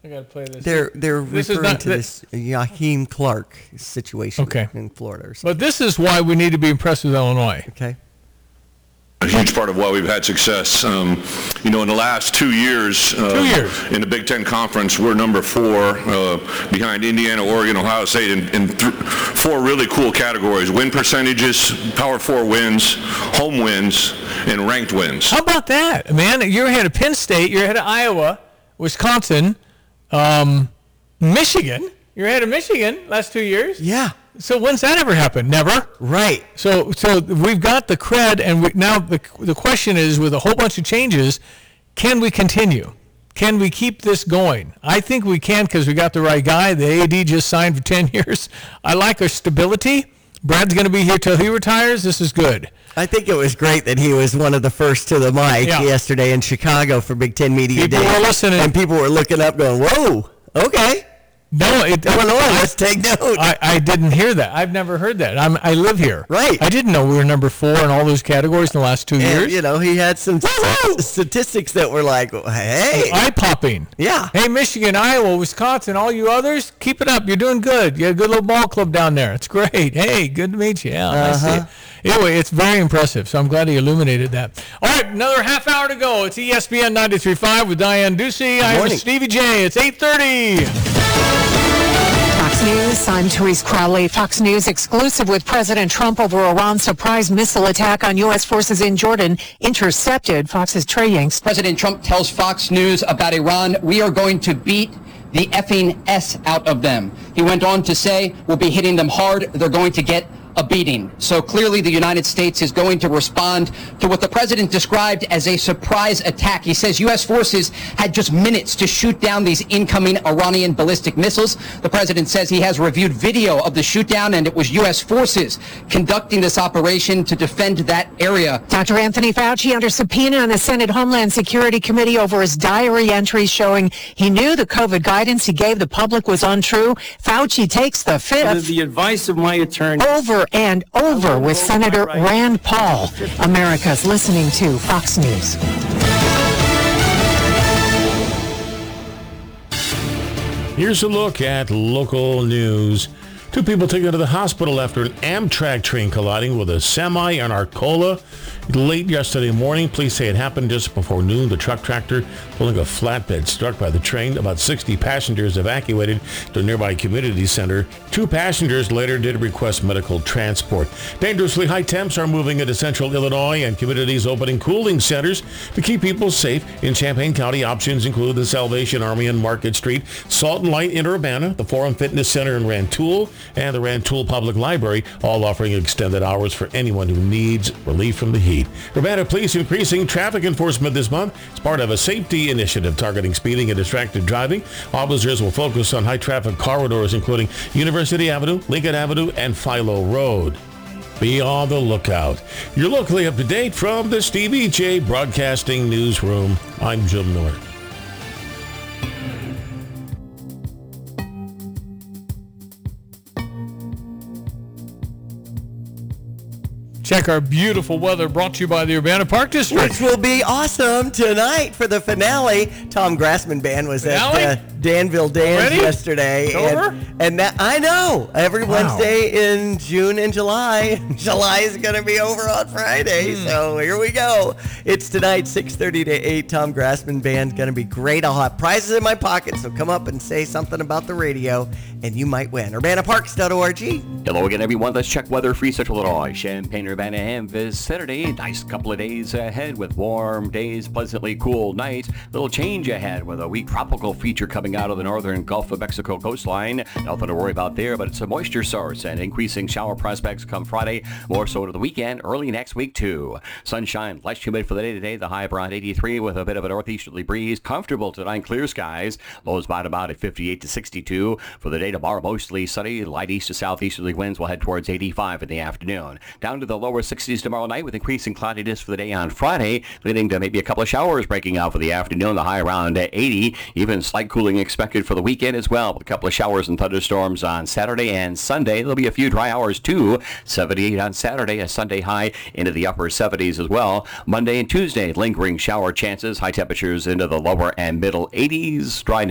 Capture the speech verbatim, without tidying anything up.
I got to play this. They're they're This is referring not- to this Jaheim Clark situation Okay. in Florida. Or something. But this is why we need to be impressed with Illinois. Okay. A huge part of why we've had success. Um, you know, in the last two years, uh, Two years. in the Big Ten Conference, we're number four uh, behind Indiana, Oregon, Ohio State in, in th- four really cool categories: win percentages, Power Four wins, home wins, and ranked wins. How about that, man? You're ahead of Penn State. You're ahead of Iowa, Wisconsin, um, Michigan. You're ahead of Michigan last two years. Yeah. So when's that ever happened? Never. Right. So so we've got the cred, and we, now the the question is, with a whole bunch of changes, can we continue? Can we keep this going? I think we can because we got the right guy. The A D just signed for ten years. I like our stability. Brad's going to be here till he retires. This is good. I think it was great that he was one of the first to the mic Yeah. yesterday in Chicago for Big Ten Media People Day. were listening. And people were looking up going, whoa, okay. No, it, Illinois, let's take note. I, I didn't hear that. I've never heard that. I'm, I live here. Right. I didn't know we were number four in all those categories in the last two And, years. you know, he had some s- statistics that were like, hey. Eye-popping. Yeah. Hey, Michigan, Iowa, Wisconsin, all you others, keep it up. You're doing good. You had a good little ball club down there. It's great. Hey, good to meet you. Yeah, nice to Uh-huh. see you. Anyway, it's very impressive, so I'm glad he illuminated that. All right, another half hour to go. It's E S P N ninety-three point five with Diane Ducey. I'm morning. Stevie J. It's eight thirty. Fox News, I'm Therese Crowley. Fox News exclusive with President Trump over Iran's surprise missile attack on U S forces in Jordan intercepted. Fox's Trey Yanks. President Trump tells Fox News about Iran, we are going to beat the effing S out of them. He went on to say, we'll be hitting them hard. They're going to get a beating. So clearly the United States is going to respond to what the president described as a surprise attack. He says U S forces had just minutes to shoot down these incoming Iranian ballistic missiles. The president says he has reviewed video of the shoot down, and it was U S forces conducting this operation to defend that area. Doctor Anthony Fauci under subpoena in the Senate Homeland Security Committee over his diary entries showing he knew the COVID guidance he gave the public was untrue. Fauci takes the Under fifth the advice of my attorney. over and over with Senator Rand Paul. America's listening to Fox News. Here's a look at local news. Two people taken to the hospital after an Amtrak train colliding with a semi in Arcola late yesterday morning. Police say it happened just before noon. The truck tractor pulling a flatbed struck by the train. About sixty passengers evacuated to a nearby community center. Two passengers later did request medical transport. Dangerously high temps are moving into central Illinois, and communities opening cooling centers to keep people safe. In Champaign County, options include the Salvation Army on Market Street, Salt and Light in Urbana, the Forum Fitness Center in Rantoul, and the Rantoul Public Library, all offering extended hours for anyone who needs relief from the heat. Urbana Police increasing traffic enforcement this month. It's part of a safety initiative targeting speeding and distracted driving. Officers will focus on high traffic corridors including University Avenue, Lincoln Avenue, and Philo Road. Be on the lookout. You're locally up to date from the Stevie J Broadcasting Newsroom. I'm Jim Miller. Check our beautiful weather brought to you by the Urbana Park District. Which will be awesome tonight for the finale. Tom Grassman Band was Finale? at uh, Danville Dance Already? yesterday. It's over? And, and that, I know. Every Wow. Wednesday in June and July. July is going to be over on Friday. Hmm. So here we go. It's tonight, six thirty to eight. Tom Grassman Band going to be great. I'll have prizes in my pocket. So come up and say something about the radio and you might win. Urbana Parks dot org. Hello again, everyone. Let's check weather free Central Illinois. Champaign, Urbana, and vicinity. Nice couple of days ahead with warm days, pleasantly cool nights. Little change ahead with a weak tropical feature coming out of the northern Gulf of Mexico coastline. Nothing to worry about there, but it's a moisture source and increasing shower prospects come Friday. More so to the weekend, early next week too. Sunshine, less humid for the day today. The high around eighty-three with a bit of a northeasterly breeze. Comfortable tonight, clear skies. Lows bottom out at fifty-eight to sixty-two. For the day tomorrow, mostly sunny. Light east to southeasterly winds will head towards eighty-five in the afternoon. Down to the lower sixties tomorrow night with increasing cloudiness for the day on Friday, leading to maybe a couple of showers breaking out for the afternoon. The high around eighty. Even slight cooling expected for the weekend as well, with a couple of showers and thunderstorms on Saturday and Sunday. There'll be a few dry hours too. seventy-eight on Saturday, a Sunday high into the upper seventies as well. Monday and Tuesday, lingering shower chances. High temperatures into the lower and middle eighties. Dry